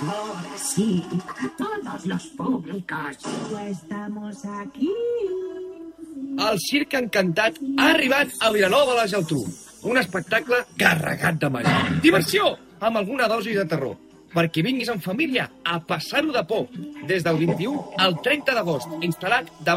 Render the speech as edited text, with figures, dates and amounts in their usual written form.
Ahora sí, a todos los públicos. Estamos aquí. El Circ Encantat ha arribat a Vilanova de la Geltrú. Un espectacle carregat de màgia. Diversió, amb alguna dosi de terror. Perquè vinguis en família a passar-ho de por. Des del 21 al 30 d'agost, instal·lat davant